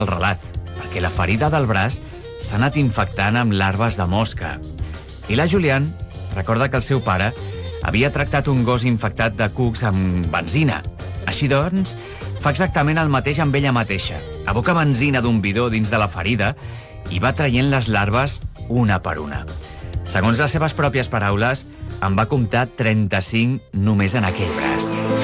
el relat, perquè la ferida del braç s'ha anat infectant amb larves de mosca. I la Julian recorda que el seu pare havia tractat un gos infectat de cucs amb benzina. Així doncs, fa exactament el mateix amb ella mateixa. Aboca benzina d'un bidó dins de la ferida i va traient les larves una per una. Segons les seves pròpies paraules, en va comptar 35 només en aquell braç.